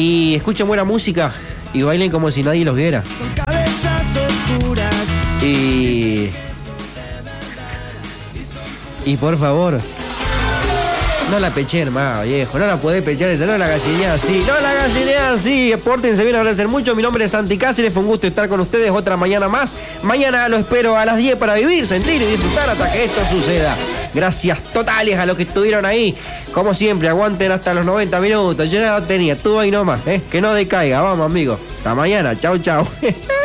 Y escuchen buena música y bailen como si nadie los viera. Y por favor, no la pechen más, viejo. No la podés pechar esa, no la gallineás así. No la gallineás así. Pórtense bien, agradecen mucho. Mi nombre es Santi Cáceres. Fue un gusto estar con ustedes otra mañana más. Mañana lo espero a las 10 para vivir, sentir y disfrutar hasta que esto suceda. Gracias totales a los que estuvieron ahí. Como siempre, aguanten hasta los 90 minutos. Yo ya lo tenía, tú ahí nomás, que no decaiga. Vamos, amigos. Hasta mañana. Chau, chau.